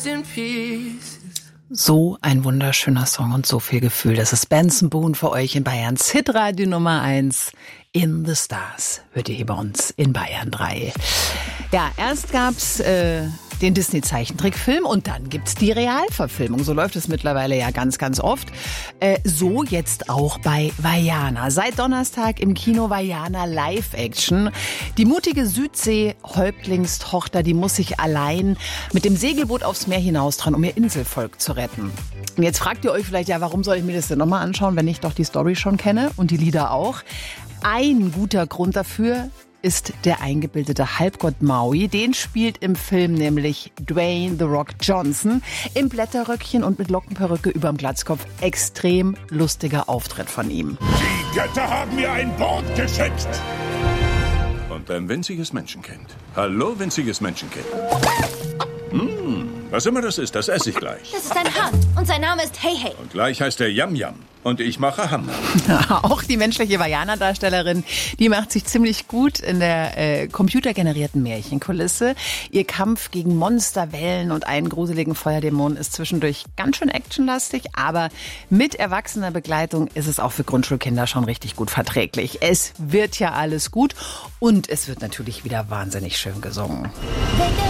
in pieces. So ein wunderschöner Song und so viel Gefühl. Das ist Benson Boone für euch in Bayerns Hitradio Nummer 1. In the Stars hört ihr hier bei uns in Bayern 3. Ja, erst gab's den Disney-Zeichentrickfilm und dann gibt's die Realverfilmung. So läuft es mittlerweile ja ganz, ganz oft. So jetzt auch bei Vaiana. Seit Donnerstag im Kino Vaiana Live-Action. Die mutige Südsee-Häuptlingstochter, die muss sich allein mit dem Segelboot aufs Meer hinaus trauen, um ihr Inselvolk zu retten. Und jetzt fragt ihr euch vielleicht, ja, warum soll ich mir das denn nochmal anschauen, wenn ich doch die Story schon kenne und die Lieder auch? Ein guter Grund dafür ist der eingebildete Halbgott Maui. Den spielt im Film nämlich Dwayne The Rock Johnson im Blätterröckchen und mit Lockenperücke überm Glatzkopf. Extrem lustiger Auftritt von ihm. Die Götter haben mir ein Boot geschickt. Und ein winziges Menschenkind. Hallo, winziges Menschenkind. Was immer das ist, das esse ich gleich. Das ist ein Hahn und sein Name ist Hey Hey. Und gleich heißt er Yam Yam. Und ich mache Ham. Auch die menschliche Vaiana-Darstellerin, die macht sich ziemlich gut in der computergenerierten Märchenkulisse. Ihr Kampf gegen Monster, Wellen und einen gruseligen Feuerdämon ist zwischendurch ganz schön actionlastig, aber mit erwachsener Begleitung ist es auch für Grundschulkinder schon richtig gut verträglich. Es wird ja alles gut und es wird natürlich wieder wahnsinnig schön gesungen.